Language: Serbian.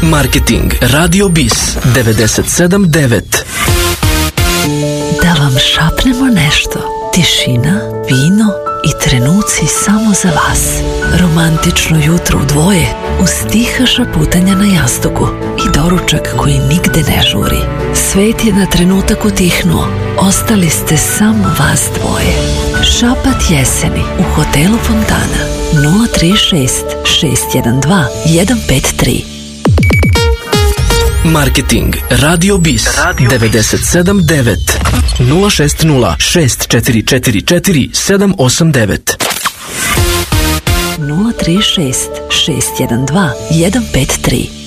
Marketing Radio Bis 97.9. Da vam šapnemo nešto. Tišina, vino i trenuci samo za vas. Romantično jutro u dvoje uz tiha šaputanja na jastuku i doručak koji nigde ne žuri. Svet je na trenutak utihnuo. Ostali ste samo vas dvoje. Šapat jeseni u hotelu Fontana 036 612 153. Marketing Radio Bis 97.9 060 6444 789 036 612 153.